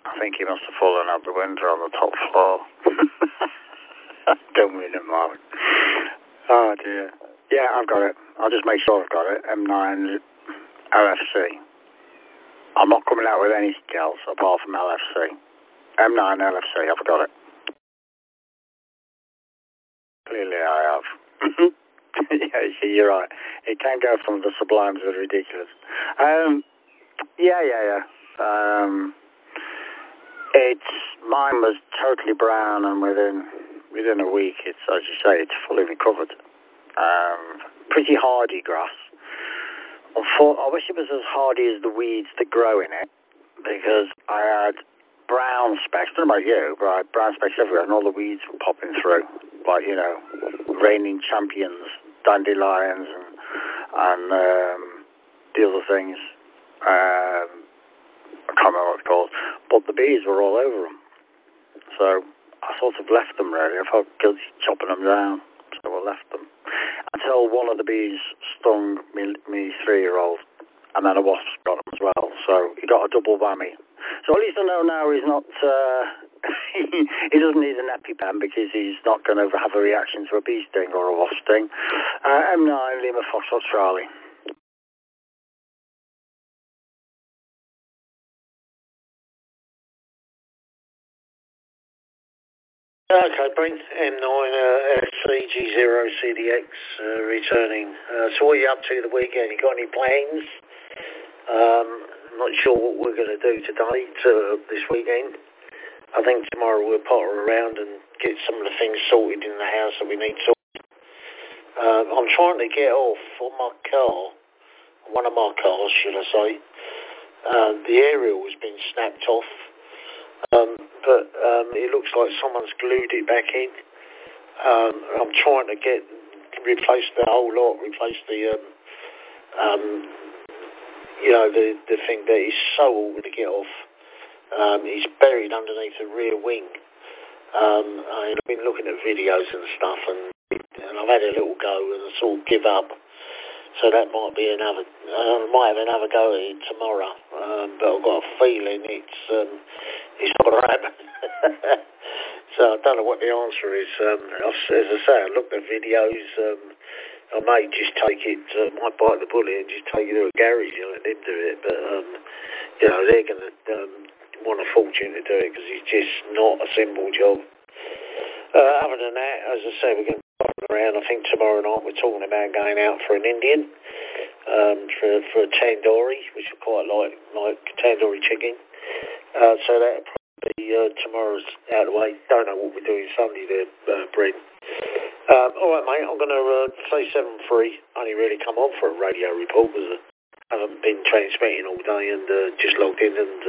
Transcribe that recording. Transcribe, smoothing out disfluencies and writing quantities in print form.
I think he must have fallen out the window on the top floor. Don't mean it, Mark. Oh, dear. Yeah, I've got it. I'll just make sure I've got it. M9 LFC. I'm not coming out with anything else apart from LFC. M9 LFC, I've got it. Clearly I have. Yeah, you're right. It can go from the sublime to the ridiculous. Yeah. Mine was totally brown, and within a week, it's, as you say, it's fully recovered. Pretty hardy grass. I wish it was as hardy as the weeds that grow in it, because I had brown specks. I don't know about you, but I had brown specks everywhere, and all the weeds were popping through, like, you know, reigning champions, dandelions, and the other things. I can't remember what it's called, but the bees were all over them. So I sort of left them, really. I felt guilty chopping them down, so I left them. Until one of the bees stung me 3-year-old, and then a wasp got him as well. So he got a double whammy. So at least I know now he's not, he doesn't need an EpiPen, because he's not going to have a reaction to a bee sting or a wasp sting. M9 Lima Foxtrot Charlie. Okay, Brent, M9 FCG0 CDX returning. So what are you up to the weekend? You got any plans? Not sure what we're going to do today, this weekend. I think tomorrow we'll potter around and get some of the things sorted in the house that we need sorted. I'm trying to get off on my car, one of my cars, should I say. The aerial has been snapped off. But it looks like someone's glued it back in. I'm trying to replace the whole lot, replace the, the thing that is so awkward to get off. It's buried underneath the rear wing. I've been looking at videos and stuff, and I've had a little go, and I sort of give up. So that might be another. I might have another go at it tomorrow, but I've got a feeling it's not going to happen. So I don't know what the answer is. As I say, I looked at videos. I may just take it. Might bite the bullet and just take it to a garage and let them do it. But they're going to want a fortune to do it, because it's just not a simple job. Other than that, as I say, we're going to around. I think tomorrow night we're talking about going out for an Indian, for a tandoori, which I quite like tandoori chicken. So that'll probably be tomorrow's out of the way. Don't know what we're doing Sunday there, Brent. All right, mate. I'm going to say 7-3. Only really come on for a radio report, because I haven't been transmitting all day and just logged in and